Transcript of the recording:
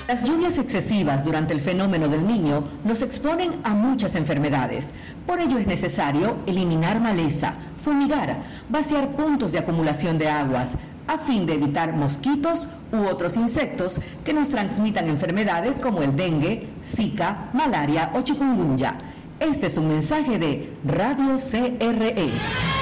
Las lluvias excesivas durante el fenómeno del Niño nos exponen a muchas enfermedades. Por ello es necesario eliminar maleza, fumigar, vaciar puntos de acumulación de aguas, a fin de evitar mosquitos u otros insectos que nos transmitan enfermedades como el dengue, zika, malaria o chikungunya. Este es un mensaje de Radio CRE.